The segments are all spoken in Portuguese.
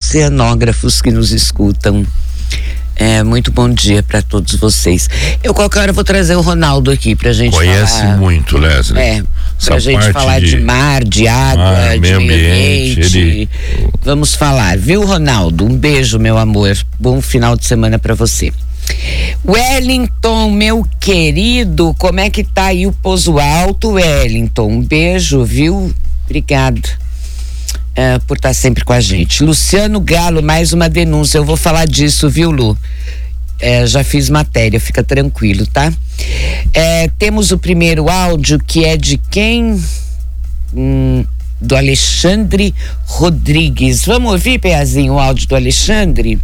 oceanógrafos que nos escutam. Muito bom dia para todos vocês. Eu qualquer hora vou trazer o Ronaldo aqui pra gente Conhece falar. Muito, Leslie. Pra gente falar de mar, de água, de meio ambiente. Vamos falar, viu, Ronaldo? Um beijo, meu amor. Bom final de semana para você. Wellington, meu querido, como é que tá aí o Pouso Alto, Wellington? Um beijo, viu? Obrigado por estar sempre com a gente. Luciano Galo, mais uma denúncia, eu vou falar disso, viu, Lu? Já fiz matéria, fica tranquilo, tá? Temos o primeiro áudio, que é de quem? Do Alexandre Rodrigues. Vamos ouvir, Peazinho, o áudio do Alexandre?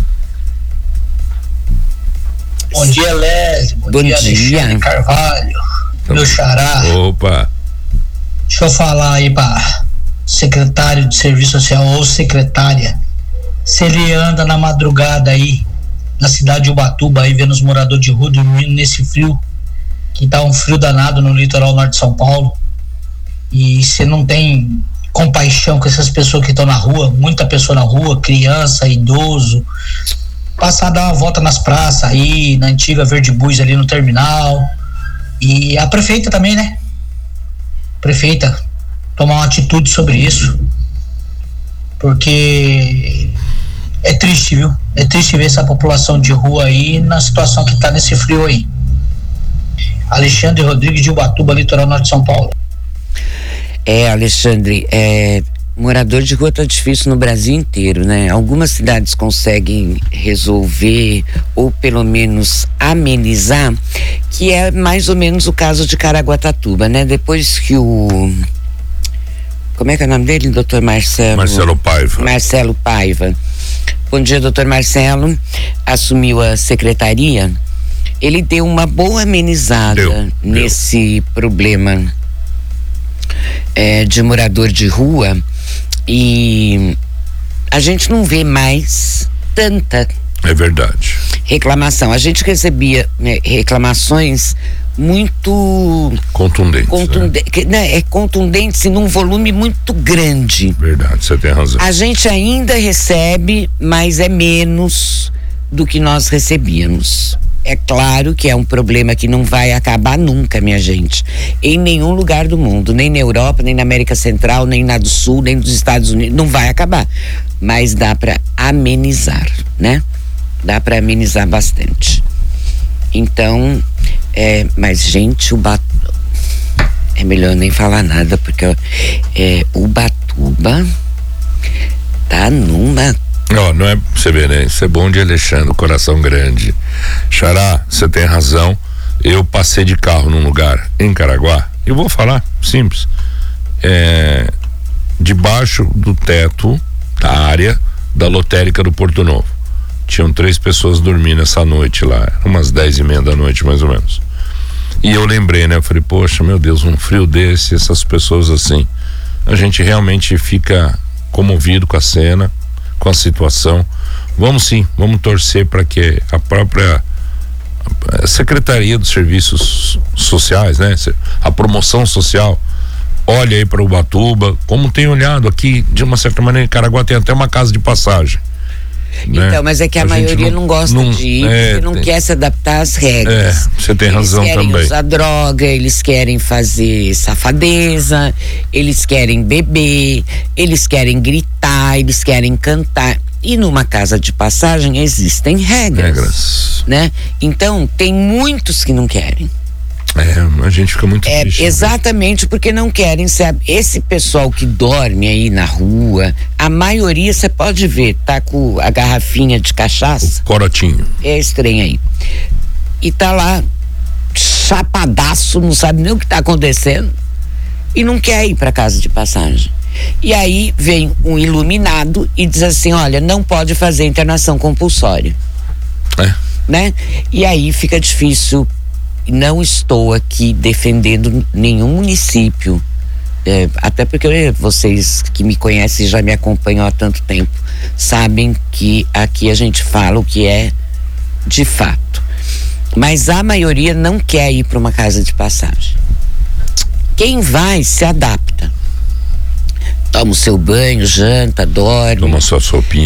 Bom dia, Leslie. Bom dia, Alexandre Carvalho, meu xará. Opa! Deixa eu falar aí para secretário de serviço social ou secretária, se ele anda na madrugada aí na cidade de Ubatuba aí vendo os moradores de rua dormindo nesse frio, que tá um frio danado no litoral norte de São Paulo, e você não tem compaixão com essas pessoas que estão na rua, muita pessoa na rua, criança, idoso, passar a dar uma volta nas praças aí, na antiga Verde Bus ali no terminal, e a prefeita também, né? Prefeita tomar uma atitude sobre isso, porque é triste, viu? É triste ver essa população de rua aí na situação que tá nesse frio aí. Alexandre Rodrigues de Ubatuba, litoral norte de São Paulo. Alexandre, morador de rua tá difícil no Brasil inteiro, né? Algumas cidades conseguem resolver ou pelo menos amenizar, que é mais ou menos o caso de Caraguatatuba, né? Depois que como é que é o nome dele, doutor Marcelo? Marcelo Paiva. Bom dia, doutor Marcelo. Assumiu a secretaria. Ele deu uma boa amenizada nesse problema de morador de rua, e a gente não vê mais tanta reclamação. A gente recebia reclamações muito contundentes, contundentes e num volume muito grande. Verdade, você tem razão. A gente ainda recebe, mas é menos do que nós recebíamos. É claro que é um problema que não vai acabar nunca, minha gente, em nenhum lugar do mundo, nem na Europa, nem na América Central, nem na do Sul, nem dos Estados Unidos, não vai acabar, mas dá para amenizar, né? Dá para amenizar bastante. Então, mas gente, é melhor nem falar nada, porque Ubatuba tá numa... Não é, você vê, né? Isso é bom de Alexandre, coração grande. Xará, você tem razão. Eu passei de carro num lugar em Caraguá, eu vou falar, simples. Debaixo do teto da área da lotérica do Porto Novo. Tinham 3 pessoas dormindo essa noite lá, umas 10:30 da noite mais ou menos. E eu lembrei, né? Eu falei, poxa, meu Deus, um frio desse, essas pessoas assim. A gente realmente fica comovido com a cena, com a situação. Vamos torcer para que a própria Secretaria dos Serviços Sociais, né? A promoção social, olhe aí para Ubatuba, como tem olhado aqui, de uma certa maneira, em Caraguá tem até uma casa de passagem. Né? Então, mas é que a maioria não gosta de ir, porque não quer se adaptar às regras. Você tem razão também. Eles querem usar droga, eles querem fazer safadeza, eles querem beber, eles querem gritar, eles querem cantar. E numa casa de passagem existem regras, né? Então, tem muitos que não querem. A gente fica muito triste. Exatamente, porque não querem, sabe? Esse pessoal que dorme aí na rua, a maioria, você pode ver, tá com a garrafinha de cachaça. O corotinho. É esse trem aí. E tá lá, chapadaço, não sabe nem o que tá acontecendo, e não quer ir pra casa de passagem. E aí vem um iluminado e diz assim, olha, não pode fazer internação compulsória. Né? E aí fica difícil. Não estou aqui defendendo nenhum município, até porque vocês que me conhecem e já me acompanham há tanto tempo sabem que aqui a gente fala o que é de fato, mas a maioria não quer ir para uma casa de passagem. Quem vai se adapta, toma o seu banho, janta, dorme, toma sua sopinha,